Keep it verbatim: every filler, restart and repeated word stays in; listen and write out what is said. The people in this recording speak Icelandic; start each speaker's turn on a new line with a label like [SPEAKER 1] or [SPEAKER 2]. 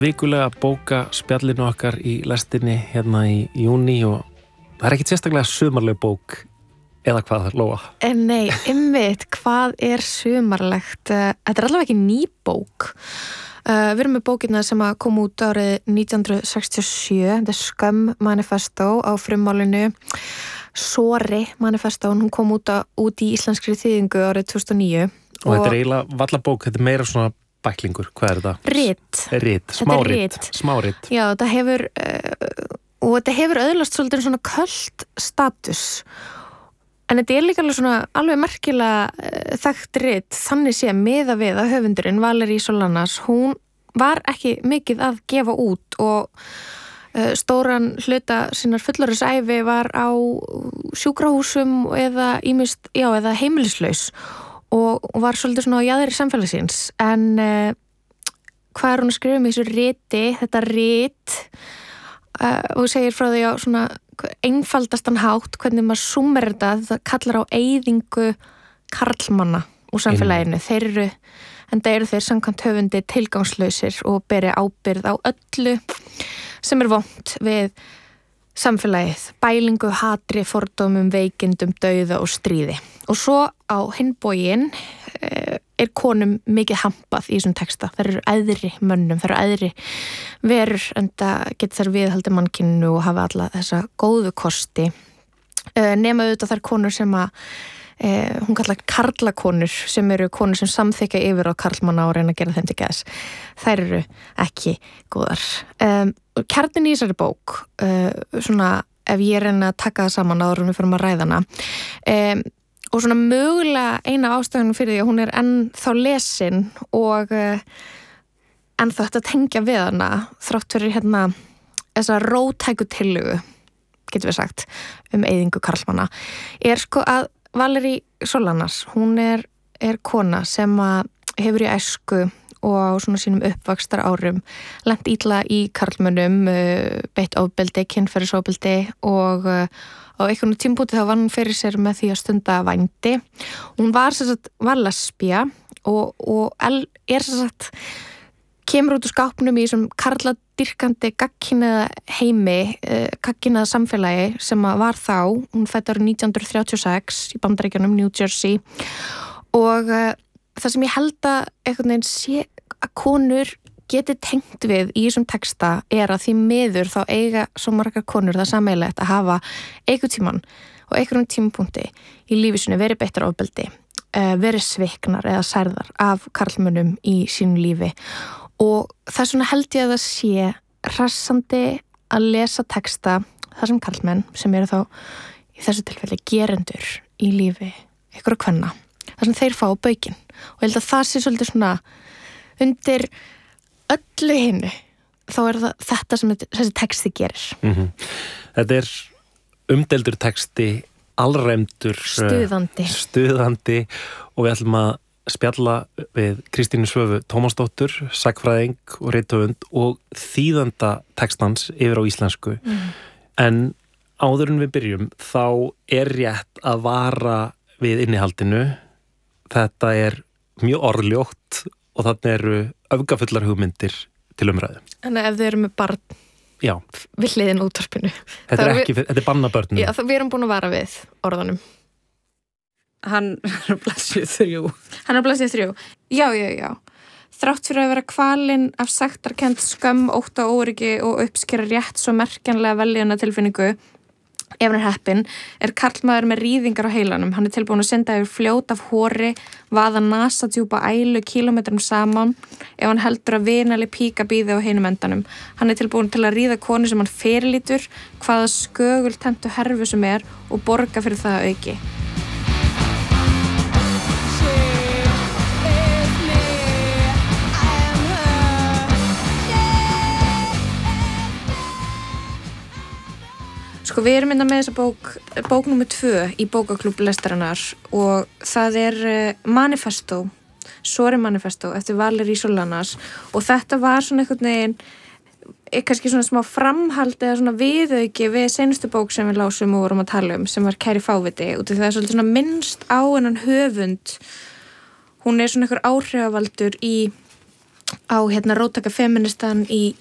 [SPEAKER 1] Vikulega bóka spjallinu okkar í lestinni hérna í júní og það er ekkit sérstaklega sumarleg bók eða hvað, Lóa?
[SPEAKER 2] En nei, einmitt, hvað er sumarlegt? Þetta er allavega ekki ný bók. Uh, við erum með bókina sem að kom út árið nítján hundruð sextíu og sjö, þetta er Skömm Manifesto á frummálinu Sori Manifesto, hún kom út, að, út í íslenskri þýðingu árið tvö þúsund og níu. Og,
[SPEAKER 1] og þetta er eiginlega vallabók, þetta er meira svona bæklingur, hvað er þetta?
[SPEAKER 2] Rit.
[SPEAKER 1] Rit, smárit. Smárit.
[SPEAKER 2] Já, þetta hefur, uh, og þetta hefur öðlast svolítið svona köld status. En þetta er líka alveg svona alveg merkilega uh, þekkt rit, þannig sé miða við að höfundurinn Valerie Solanas, hún var ekki mikið að gefa út og uh, stóran hluta sinnar fullorðinsævi var á sjúkrahúsum eða ýmist, já, eða heimilislaus. Og var svolítið svona á jaðri samfélagsins. En uh, hvað er hún að skrifa um í þessu riti, þetta rit, uh, og segir frá því á svona einfaldastan hátt, hvernig maður súmer þetta, þetta kallar á eyðingu karlmanna úr samfélaginu. Mm. Þeir eru, en það eru þeir samkvæmt höfundi tilgangslausir og beri ábyrgð á öllu sem er vont við samfélagið, bælingu, hatri, fordómum, veikindum, dauða og stríði. Og svo á hinn bóginn er konum mikið hampað í þessum texta. Það eru æðri mönnum, það eru æðri verur, en það getur þær viðhaldi mannkyninu og hafa alla þessa góðu kosti. Nema auðvitað þær konur sem að Eh, hún kallar karlakonur sem eru konur sem samþykja yfir á karlmanna og reyna að gera þeim til geðs. Þær eru ekki góðar. Um, kjarnin í þessari bók, uh, svona ef ég reyna að taka það saman áður en við fyrir að ræða hana, um, og svona mögulega eina ástæðunum fyrir því að hún er ennþá lesin og uh, ennþá þetta tengja við hana þrátt fyrir hérna þessa róttæku tillögu, getum við sagt, um eyðingu karlmanna, er sko að Valerie Solanas, hún er, er kona sem að hefur í æsku og á svona sínum uppvaxtar árum lent illa í karlmönnum, beitt ofbeldi, kynferðisofbeldi og á einhvern tímpúti þá vann hún fyrir sér með því að stunda vændi. Hún var sem sagt, var lesbía og, og er sem sagt kemur út úr skápnum í þessum karladyrkandi gagnkynhneigða heimi, eh, gagnkynhneigða samfélagi sem var þá, hún fædd árið nítján hundruð þrjátíu og sex í Bandaríkjunum, New Jersey, og eh, það sem ég held að einhvern veginn sé að konur geti tengt við í þessum texta er að því miður þá eiga svo margar konur það sameiginlegt að hafa einhvern tímann og einhverjum tímapunkti í lífi sinni verið beittar ofbeldi, eh, verið sviknar eða særðar af karlmönnum í sínu lífi. Og það er svona held ég að það sé hressandi að lesa texta þar sem karlmenn sem eru þá í þessu tilfelli gerendur í lífi einhverja kvenna, þar sem þeir fá baukinn. Og ég held að það sé svolítið svona undir öllu hinnu, þá er það þetta sem þessi texti gerir.
[SPEAKER 1] Mm-hmm. Þetta er umdeildur texti, alræmdur,
[SPEAKER 2] stuðandi.
[SPEAKER 1] stuðandi og við ætlum að spjalla við Kristínu Svövu Tómasdóttur, sagnfræðing og rithöfund og þýðanda textans yfir á íslensku. Mm. En áður en við byrjum, þá er rétt að vara við innihaldinu. Þetta er mjög orðljótt og þarna eru öfgafullar hugmyndir til umræðu.
[SPEAKER 2] En ef þið eru með barn
[SPEAKER 1] Já.
[SPEAKER 2] við hliðin útvarpinu.
[SPEAKER 1] Þetta er, ekki, við, þetta er bannabörnum.
[SPEAKER 2] Já, það við erum búin að vara við orðunum.
[SPEAKER 3] Hann er á blaðsíðu þrjú.
[SPEAKER 2] Hann er á blaðsíðu þrjú. Já, já, já. Þrátt fyrir að vera kvalinn af sektarkennd, skömm, ótta, óryggi og uppskera rétt svo merkjanlega veljiðna tilfinningu, ef hann er heppinn, er karlmaður með rýðingar á heilanum. Hann er tilbúin að senda yfir fljót af hóri, vaða nasa djúpa ælu kílómetrum saman ef hann heldur að vinali píka bíði á hinum endanum. Hann er tilbúin til að ríða konu sem hann fyrirlítur, hvaða skögultentu herfu sem er og borga fyrir það að auki. Sko við erum innan með þessa bók, bók númer tvö í bókaklúbb lestarinnar og það er Manifesto, Sori Manifesto eftir Valerie Solanas og þetta var svona einhvern veginn, kannski svona smá framhald eða svona viðauki við seinustu bók sem við lásum og vorum að tala um sem var Kæri fáviti og það er svolítið svona minnst á hennan höfund, hún er svona einhver áhrifavaldur í á hérna róttaka feministan í